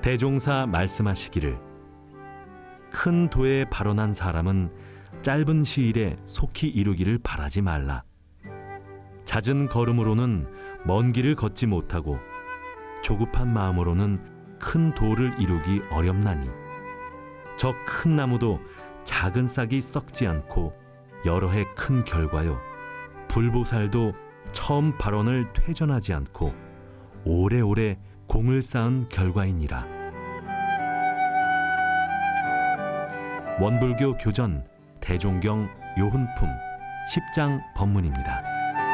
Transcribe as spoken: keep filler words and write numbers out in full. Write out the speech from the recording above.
대종사 말씀하시기를 큰 도에 발언한 사람은 짧은 시일에 속히 이루기를 바라지 말라. 잦은 걸음으로는 먼 길을 걷지 못하고 조급한 마음으로는 큰 도를 이루기 어렵나니 저 큰 나무도 작은 싹이 썩지 않고 여러 해 큰 결과요 불보살도 처음 발언을 퇴전하지 않고 오래오래 공을 쌓은 결과이니라. 원불교 교전 대종경 요훈품 십 장 법문입니다.